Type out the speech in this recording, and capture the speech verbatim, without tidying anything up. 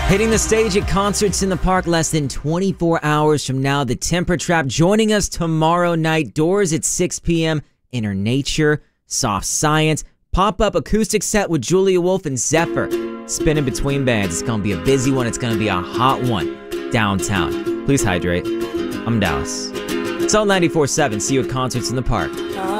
Hitting the stage at Concerts in the Park less than twenty-four hours from now, the Temper Trap joining us tomorrow night. Doors at six p.m. Inner Nature, Soft Science, pop-up acoustic set with Julia Wolf and Zephyr. Spinning between bands. It's going to be a busy one. It's going to be a hot one downtown. Please hydrate. I'm Dallas. It's all ninety-four seven. See you at Concerts in the Park.